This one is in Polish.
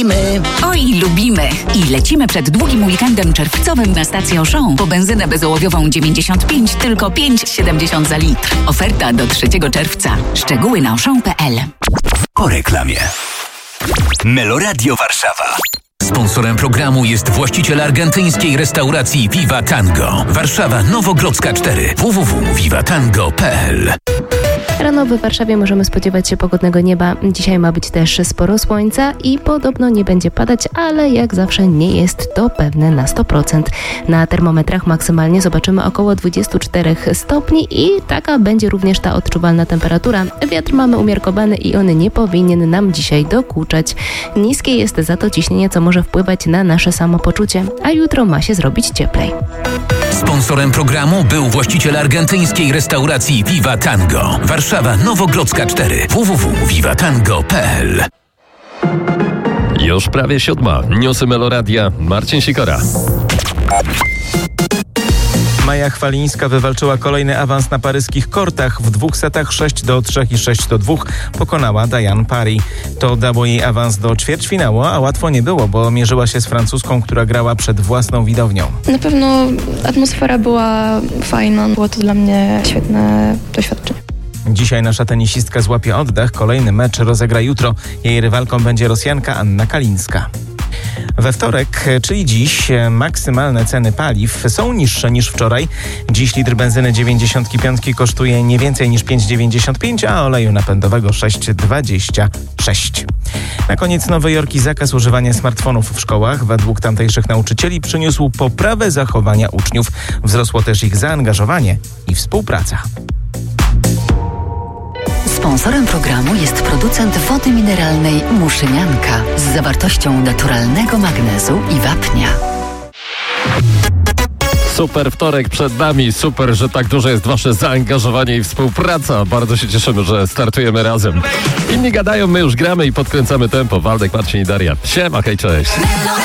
Oj, lubimy! I lecimy przed długim weekendem czerwcowym na stację Auchan po benzynę bezołowiową 95, tylko 5,70 za litr. Oferta do 3 czerwca. Szczegóły na auchan.pl. Po reklamie. Meloradio Warszawa. Sponsorem programu jest właściciel argentyńskiej restauracji Viva Tango. Warszawa Nowogrodzka 4. www.vivatango.pl. Rano w Warszawie możemy spodziewać się pogodnego nieba. Dzisiaj ma być też sporo słońca i podobno nie będzie padać, ale jak zawsze nie jest to pewne na 100%. Na termometrach maksymalnie zobaczymy około 24 stopni i taka będzie również ta odczuwalna temperatura. Wiatr mamy umiarkowany i on nie powinien nam dzisiaj dokuczać. Niskie jest za to ciśnienie, co może wpływać na nasze samopoczucie, a jutro ma się zrobić cieplej. Sponsorem programu był właściciel argentyńskiej restauracji Viva Tango. Warszawa Nowogrodzka 4. www.vivatango.pl. Już prawie 7. Newsy Meloradia. Marcin Sikora. Maja Chwalińska wywalczyła kolejny awans na paryskich kortach. W 2 setach 6-3 i 6-2 pokonała Diane Parry. To dało jej awans do ćwierćfinału, a łatwo nie było, bo mierzyła się z Francuzką, która grała przed własną widownią. Na pewno atmosfera była fajna. Było to dla mnie świetne doświadczenie. Dzisiaj nasza tenisistka złapie oddech. Kolejny mecz rozegra jutro. Jej rywalką będzie Rosjanka Anna Kalińska. We wtorek, czyli dziś, maksymalne ceny paliw są niższe niż wczoraj. Dziś litr benzyny 95 kosztuje nie więcej niż 5,95, a oleju napędowego 6,26. Na koniec Nowy Jork i zakaz używania smartfonów w szkołach według tamtejszych nauczycieli przyniósł poprawę zachowania uczniów. Wzrosło też ich zaangażowanie i współpraca. Sponsorem programu jest producent wody mineralnej Muszynianka z zawartością naturalnego magnezu i wapnia. Super wtorek przed nami. Super, że tak duże jest wasze zaangażowanie i współpraca. Bardzo się cieszymy, że startujemy razem. Inni gadają, my już gramy i podkręcamy tempo. Waldek, Marcin i Daria. Siema, hej, cześć.